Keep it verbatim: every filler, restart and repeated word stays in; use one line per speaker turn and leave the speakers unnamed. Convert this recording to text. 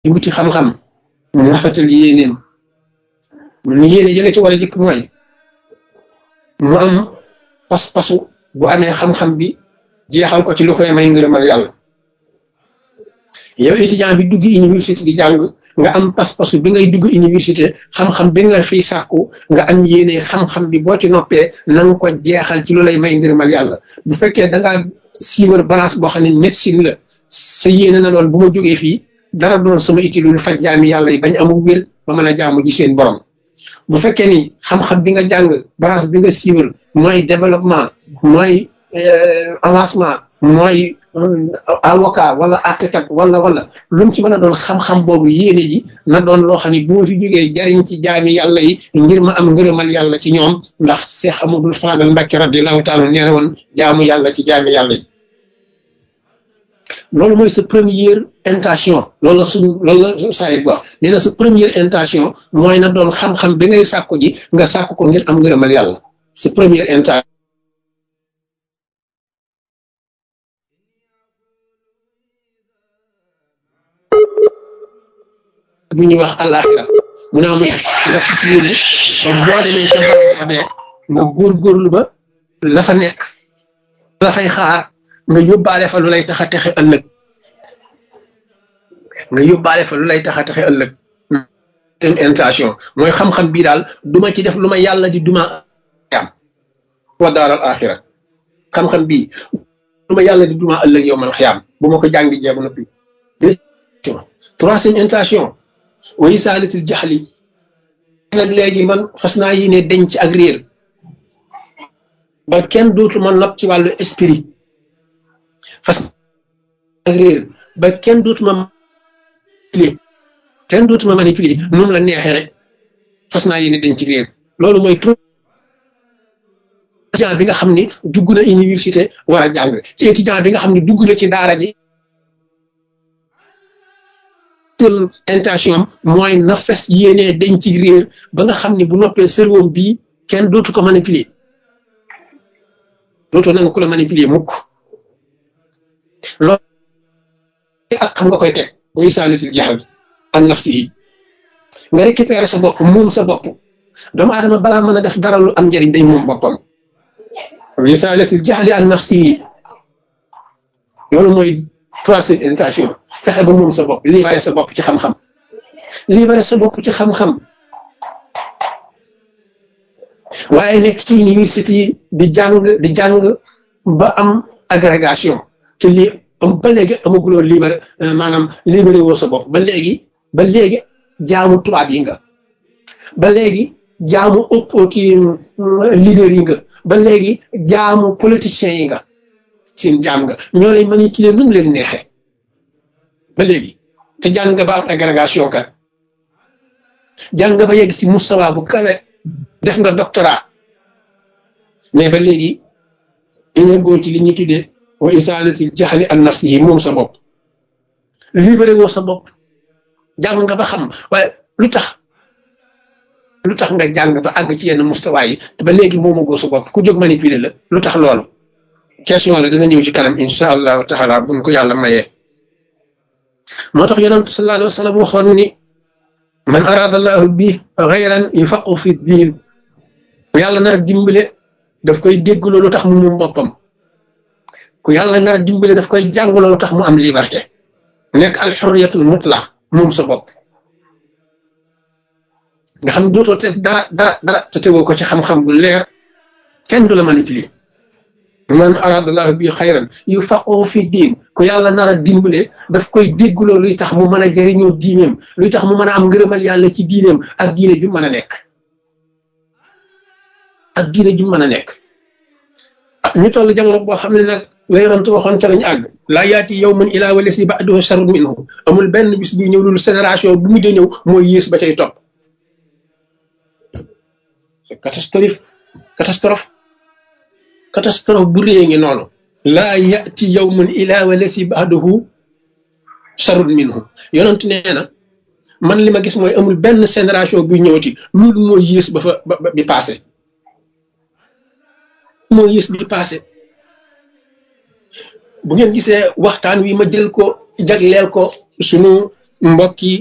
di wuti xam-xam mu rafetal yéeneem ni yéene jële ci war a jëkk mooy mu am pas-pasu bu amee xam-xam bi jeexal ko ci lu koy may ngërëmal yàlla. yow étudiant bi dugg université di jàng nga am pas-pasu bi ngay dugg université xam-xam bi nga fiy sàkku nga am yéene xam-xam bi boo ci noppee na nga ko jeexal ci lu lay may ngërëmal yàlla. bu fekkee da ngaa siiwar balance boo xam ne médecine la sa yéene na doon bu ma jógee fii dara doon sama itti lu faj jaami yàlla yi bañ amul wér ba mën a jaamu ji seen borom. bu fekkee ni xam-xam bi nga jàng balance bi nga siiwar mooy développement mooy avancement mooy avocat wala architecte wala wala lu mu ci mën a doon xam-xam boobu yéene ji na doon loo xam ne bu ma fi jógee jariñ ci jaami yàlla yi ngir ma am ngërëmal yàlla ci ñoom ndax Seex Amadul Faadal Mbàkke radiyallaahu taala nee na woon jaamu yàlla ci jaami yàlla yi. loolu mooy sa première intention loolu la suñ loolu la saayit ba nee na sa première intention mooy na doon xam-xam bi ngay sàkku ji nga sàkku ko ngir am ngërëmal yàlla sa première intention. bu ñuy wax àllaaxira mu ne am nga fas yéene ba boo demee ca barabee nga góorgóorlu ba la fa nekk la fay xaar nga yóbbaale fa lu lay tax a texe ëllëg nga yóbbaale fa lu lay tax a texe ëllëg seen intention mooy xam-xam bii daal duma ci def lu ma yàlla di duma am wa daaral axira xam-xam bii lu ma yàlla di duma ëllëg yow man xiyaam bu ma ko jàngi jee ba noppi troisième intention wayi saalitil jaxli nag léegi man fas naa yéene denc ak réer ba kenn dootuma nopp ci wàllu esprit fas ak réer ba kenn dootuma manipuler kenn dootuma manipuler nu mu la neexee rek fas naa yéene denc réer loolu mooy étudiant bi nga xam ni dugg na université war a jàng ci étudiant bi nga xam ni dugg na ci daara ji intention am mooy na fes yéenee denc réer ba nga xam ni bu noppee cerveau bii kenn dootu ko manipuler dootoo nanga ko la manipuler mukk loolu ak xam nga koy teg muy saalitil jaxal an nafsi yi nga récupérer sa bopp moom sa bopp doomu aadama balaa mën a def dara lu am njëriñ day moom boppam muy saalitil jaxali an nafsi yi loolu mooy troisième intention fexe ba moom sa bopp libéré sa bopp ci xam-xam libéré sa bopp ci xam-xam waaye nekk ci université yi di jàng di jàng ba am agrégation te lii ba léegi amaguloo libéré maanaam libéré woo sa bopp ba léegi ba léegi jaamu tubaab yi nga ba léegi jaamu ëpp kii leader yi nga ba léegi jaamu politiciens yi nga seen jaam nga ñoo lay manipuler nu mu leen neexee ba léegi te jàng nga ba am agrégation kat jàng nga ba yegg ci mustawa bu kawe def nga doctorat mais ba léegi dina góor ci li ñuy tuddee wa isaalatil jaxli an nafsihi moom sa bopp libéré woo sa bopp jàng nga ba xam waaye lu tax lu tax nga jàng ba àgg ci yenn mustawa yi te ba léegi moom a góor sa bopp ku jóg manipuler la lu tax loolu question la dina ñëw ci kanam insha allahu taala buñ ko yàlla mayee moo tax yonent sallallahu alayhi wa sallam waxoon ni man arada allahu bi xayran yufaqu fi diin yàlla nar a dimbale daf koy dégg loolu tax mu moom boppam ku yàlla nar a dimbale daf koy jàng loolu tax mu am liberté nekk al xurriyatul mutlaq moom sa bopp nga xam dootoo te dara dara dara te tegoo ko ci xam-xam bu leer kenn du la manipuler man aradallahu bi xayran yufaqahu fi diin ku yàlla nar a dimbale daf koy déggloo luy tax mu mën a jëriñoo diineem luy tax mu mën a am ngërëmal yàlla ci diineem ak diine ju mën a nekk ak diine ju mën a nekk ñu toll jamono boo xam ne nag la yonent waxoon ca lañu àgg laa yaati yawmun ilaa wa lasi ba'duhu sharrun minhu amul benn bis buy ñëw loolu génération bu mujj a ñëw mooy yées ba cay topp c'est catastrophe catastrophe catastrophe bu réy ngi noonu laa yati yawmun ilaa wa lasi ba'duhu sharrun minhu yonent nee na man li ma gis mooy amul benn génération buy ñëwati loolu mooy yées ba fa ba bi passé moo yées bi passé bu ngeen gisee waxtaan wi ma jël ko jagleel ko sunu mbokk yi